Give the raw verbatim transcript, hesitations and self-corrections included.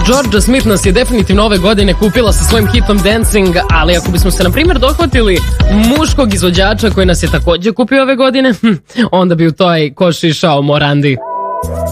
Georgia Smith nas je definitivno ove godine kupila sa svojim hitom Dancing, ali ako bismo se na primjer dohvatili muškog izvođača koji nas je također kupio ove godine, hm, onda bi u toj koš išao Morandi.